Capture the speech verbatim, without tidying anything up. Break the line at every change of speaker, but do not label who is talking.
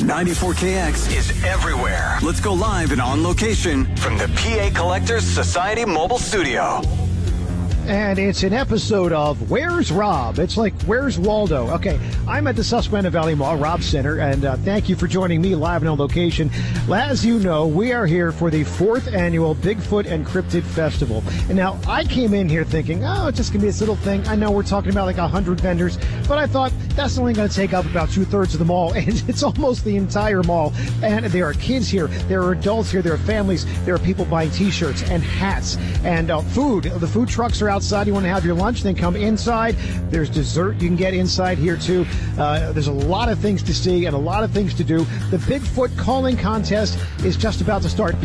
ninety-four K X is everywhere. Let's go live and on location from the P A Collectors Society mobile studio.
And it's an episode of Where's Rob? It's like, where's Waldo? Okay, I'm at the Susquehanna Valley Mall, Rob Center, and uh, thank you for joining me live and on location. As you know, we are here for the fourth annual Bigfoot and Cryptid Festival. And now, I came in here thinking, oh, it's just going to be this little thing. I know we're talking about like one hundred vendors, but I thought that's only going to take up about two-thirds of the mall, and it's almost the entire mall. And there are kids here, there are adults here, there are families, there are people buying T-shirts and hats and uh, food. The food trucks are outside. You want to have your lunch, then come inside. There's dessert you can get inside here too. Uh, there's a lot of things to see and a lot of things to do. The Bigfoot calling contest is just about to start.